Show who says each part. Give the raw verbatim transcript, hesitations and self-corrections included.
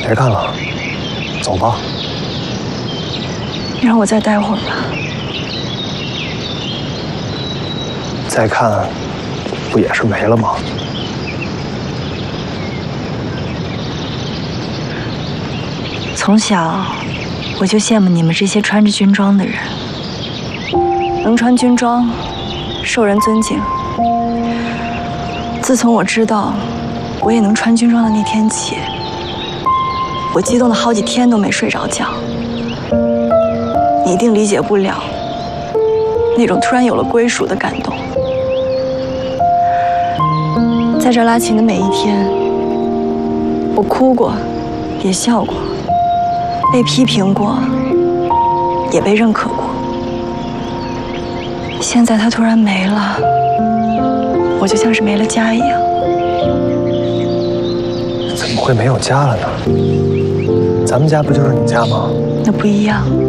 Speaker 1: 别看了，走吧。
Speaker 2: 你让我再待会儿吧。
Speaker 1: 再看，不也是没了吗？
Speaker 2: 从小我就羡慕你们这些穿着军装的人，能穿军装，受人尊敬。自从我知道我也能穿军装的那天起，我激动了好几天都没睡着觉。你一定理解不了那种突然有了归属的感动。在这拉琴的每一天，我哭过，也笑过，被批评过，也被认可过。现在它突然没了，我就像是没了家一样。
Speaker 1: 怎么会没有家了呢？咱们家不就是你家吗？
Speaker 2: 那不一样。